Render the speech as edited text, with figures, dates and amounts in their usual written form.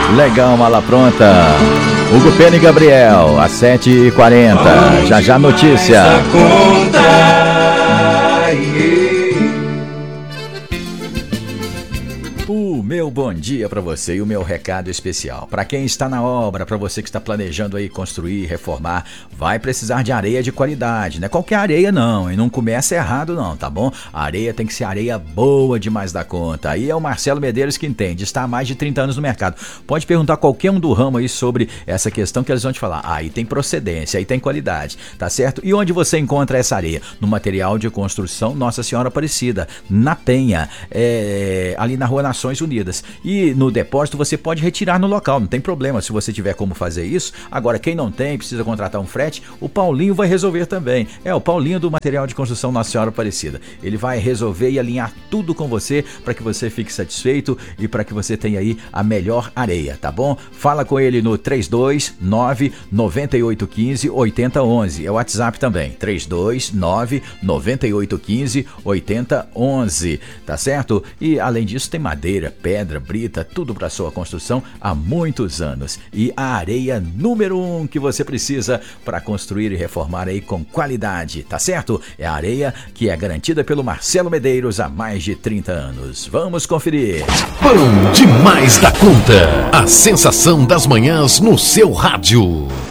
Legal, mala pronta. Hugo Pena e Gabriel, às 7h40. Já já notícia. O meu bom dia para você e o meu recado especial. Para quem está na obra, para você que está planejando aí construir, reformar, vai precisar de areia de qualidade. Não é qualquer areia não, e não começa errado não, tá bom? A areia tem que ser areia boa demais da conta. Aí é o Marcelo Medeiros que entende, está há mais de 30 anos no mercado. Pode perguntar a qualquer um do ramo aí sobre essa questão que eles vão te falar. Aí tem procedência, aí tem qualidade, tá certo? E onde você encontra essa areia? No material de construção Nossa Senhora Aparecida, na Penha, ali na Rua Nações Unidas. E no depósito você pode retirar no local, não tem problema se você tiver como fazer isso. Agora, quem não tem, precisa contratar um frete, o Paulinho vai resolver também. É o Paulinho do material de construção Nossa Senhora Aparecida. Ele vai resolver e alinhar tudo com você para que você fique satisfeito e para que você tenha aí a melhor areia, tá bom? Fala com ele no 329-9815-8011. É o WhatsApp também, 329-9815-8011, tá certo? E além disso tem madeira, pedra, brita, tudo para sua construção há muitos anos. E a areia número 1 que você precisa para construir e reformar aí com qualidade, tá certo? É a areia que é garantida pelo Marcelo Medeiros há mais de 30 anos. Vamos conferir. Bom demais da conta. A sensação das manhãs no seu rádio.